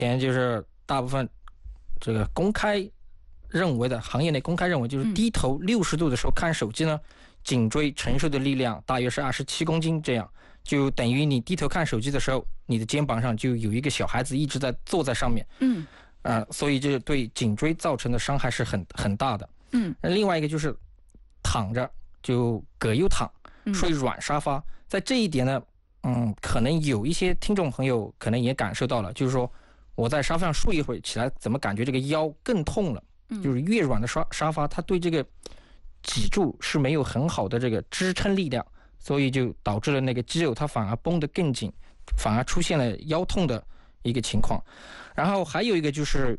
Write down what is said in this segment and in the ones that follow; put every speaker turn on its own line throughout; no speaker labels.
就是大部分这个公开认为的，行业内公开认为，就是低头60度的时候看手机呢，颈椎承受的力量大约是27公斤，这样就等于你低头看手机的时候，你的肩膀上就有一个小孩子一直在坐在上面，所以这对颈椎造成的伤害是很大的。另外一个就是躺着，就葛优躺，睡软沙发，在这一点呢，可能有一些听众朋友可能也感受到了，就是说我在沙发上睡一会起来，怎么感觉这个腰更痛了？就是越软的沙发，它对这个脊柱是没有很好的这个支撑力量，所以就导致了那个肌肉它反而绷得更紧，反而出现了腰痛的一个情况。然后还有一个就是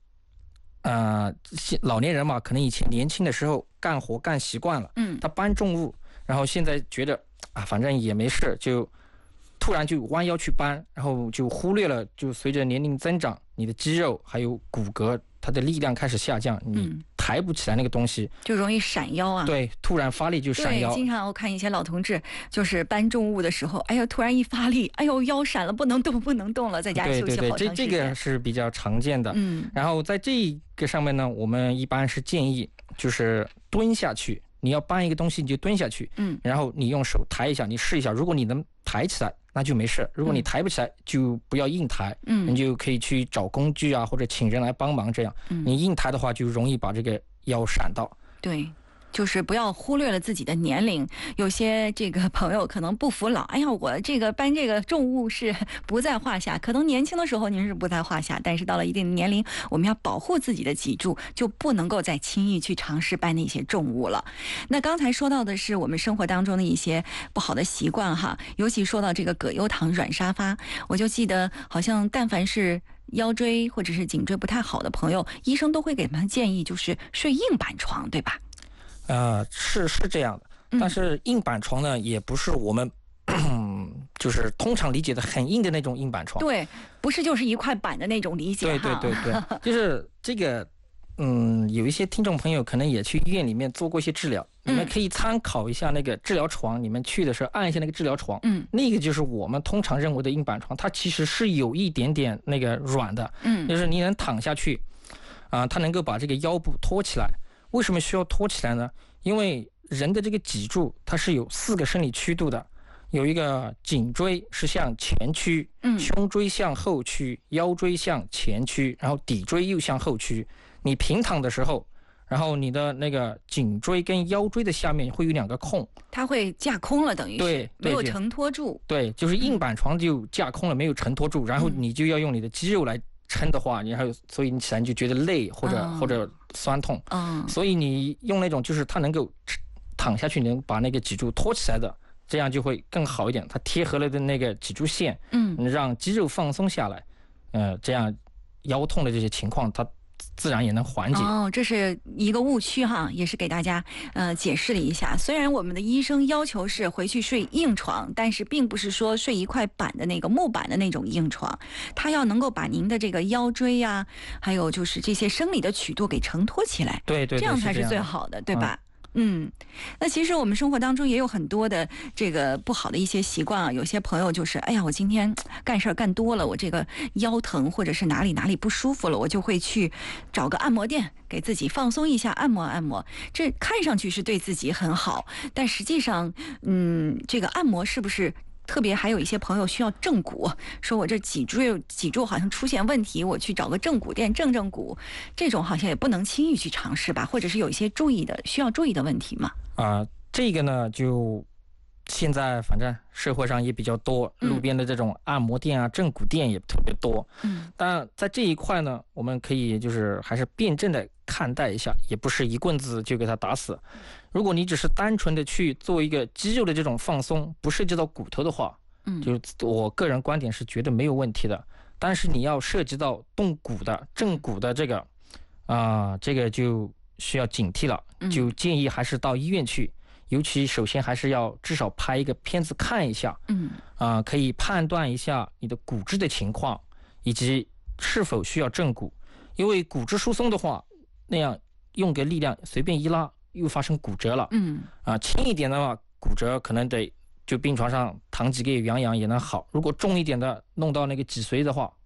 老年人嘛，可能以前年轻的时候干活干习惯了，他搬重物，然后现在觉得反正也没事，就突然就弯腰去搬，然后就忽略了，就随着年龄增长，你的肌肉还有骨骼它的力量开始下降，你抬不起来那个东西，
就容易闪腰啊。
对，突然发力就闪腰。
对，经常我看一些老同志，就是搬重物的时候，哎呦，突然一发力，哎呦，腰闪了，不能动了，在家休息好长时间。
这个是比较常见的。然后在这个上面呢，我们一般是建议就是蹲下去。你要搬一个东西，你就蹲下去，然后你用手抬一下，你试一下，如果你能抬起来，那就没事；如果你抬不起来，就不要硬抬，你就可以去找工具啊，或者请人来帮忙。这样，你硬抬的话，就容易把这个腰闪到。
对。就是不要忽略了自己的年龄，有些这个朋友可能不服老，哎呀，我这个搬这个重物是不在话下，可能年轻的时候您是不在话下，但是到了一定的年龄，我们要保护自己的脊柱，就不能够再轻易去尝试搬那些重物了。那刚才说到的是我们生活当中的一些不好的习惯哈，尤其说到这个葛优躺软沙发，我就记得好像但凡是腰椎或者是颈椎不太好的朋友，医生都会给他们建议就是睡硬板床，对吧？
是这样的，但是硬板床呢，也不是我们就是通常理解的很硬的那种硬板床。
对，不是就是一块板的那种理解哈。
对，就是这个，有一些听众朋友可能也去医院里面做过一些治疗，你们可以参考一下那个治疗床，你们去的时候按一下那个治疗床，那个就是我们通常认为的硬板床，它其实是有一点点那个软的，就是你能躺下去，它能够把这个腰部托起来。为什么需要托起来呢？因为人的这个脊柱它是有4个生理曲度的，有一个颈椎是向前屈，胸椎向后屈，腰椎向前屈，然后骶椎又向后屈。你平躺的时候，然后你的那个颈椎跟腰椎的下面会有2个空，它
会架空了，等于是
对
没有承托住。
对，就是硬板床就架空了，没有承托住，然后你就要用你的肌肉来撑的话，然后所以你起来就觉得累或者酸痛，所以你用那种就是它能够躺下去，能把那个脊柱托起来的，这样就会更好一点。它贴合了的那个脊柱线，让肌肉放松下来，这样腰痛的这些情况它自然也能缓解。
这是一个误区哈，也是给大家解释了一下。虽然我们的医生要求是回去睡硬床，但是并不是说睡一块板的那个木板的那种硬床，它要能够把您的这个腰椎呀，还有就是这些生理的曲度给承托起来，
对，
这样才是最好的，对吧？那其实我们生活当中也有很多的这个不好的一些习惯啊。有些朋友就是，哎呀，我今天干事干多了，我这个腰疼或者是哪里不舒服了，我就会去找个按摩店给自己放松一下，按摩按摩。这看上去是对自己很好，但实际上，这个按摩是不是？特别还有一些朋友需要正骨，说我这脊柱好像出现问题，我去找个正骨店正骨，这种好像也不能轻易去尝试吧，或者是有一些需要注意的问题嘛？
这个呢，就现在反正社会上也比较多，路边的这种按摩店啊、正骨店也特别多。但在这一块呢，我们可以就是还是辩证的看待一下，也不是一棍子就给他打死。如果你只是单纯的去做一个肌肉的这种放松，不涉及到骨头的话，就我个人观点是觉得没有问题的。但是你要涉及到动骨的正骨的这个就需要警惕了，就建议还是到医院去。尤其首先还是要至少拍一个片子看一下，可以判断一下你的骨质的情况，以及是否需要正骨。因为骨质疏松的话，那样用个力量随便一拉，又发生骨折了。轻一点的话，骨折可能得就病床上躺几个月养养也能好。如果重一点的，弄到那个脊髓的话，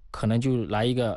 可能就来一个